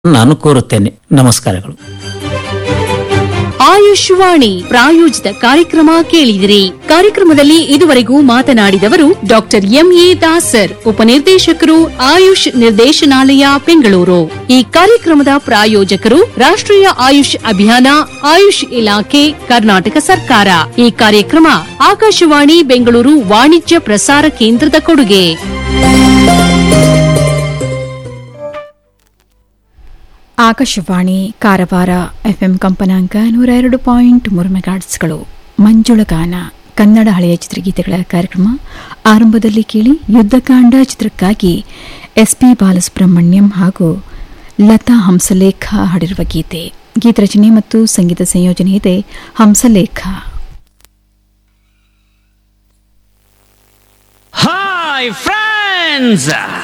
ನಾನು ಕೋರುತ್ತೇನೆ. ನಮಸ್ಕಾರಗಳು. ಆಯುಷ್ವಾಣಿ ಪ್ರಾಯೋಜಿತ ಕಾರ್ಯಕ್ರಮ ಕೇಳಿದಿರಿ. ಕಾರ್ಯಕ್ರಮದಲ್ಲಿ ಇದುವರೆಗೂ ಮಾತನಾಡಿದವರು ಡಾಕ್ಟರ್ ಎಂಎ ದಾಸರ್, ಉಪನಿರ್ದೇಶಕರು, ಆಯುಷ್ ನಿರ್ದೇಶನಾಲಯ, ಬೆಂಗಳೂರು. ಈ ಕಾರ್ಯಕ್ರಮದ ಪ್ರಾಯೋಜಕರು ರಾಷ್ಟ್ರೀಯ ಆಯುಷ್ ಅಭಿಯಾನ, ಆಯುಷ್ ಇಲಾಖೆ, ಕರ್ನಾಟಕ ಸರ್ಕಾರ. ಈ ಕಾರ್ಯಕ್ರಮ ಆಕಾಶವಾಣಿ ಬೆಂಗಳೂರು ವಾಣಿಜ್ಯ ಪ್ರಸಾರ ಕೇಂದ್ರದ ಕೊಡುಗೆ. ಆಕಾಶವಾಣಿ ಕಾರವಾರ ಎಫ್ಎಂ ಕಂಪನಾಂಕ 102.3 ಮೆಗಾಟ್ಸ್ಗಳು. ಮಂಜುಳಗಾನ ಕನ್ನಡ ಹಳೆಯ ಚಿತ್ರಗೀತೆಗಳ ಕಾರ್ಯಕ್ರಮ. ಆರಂಭದಲ್ಲಿ ಕೇಳಿ ಯುದ್ಧಕಾಂಡ ಚಿತ್ರಕ್ಕಾಗಿ ಎಸ್ಪಿ ಬಾಲಸುಬ್ರಹ್ಮಣ್ಯಂ ಹಾಗೂ ಲತಾ ಹಂಸಲೇಖ ಹಾಡಿರುವ ಗೀತೆ. ಗೀತರಚನೆ ಮತ್ತು ಸಂಗೀತ ಸಂಯೋಜನೆ ಇದೆ ಹಂಸಲೇಖ. Hi friends!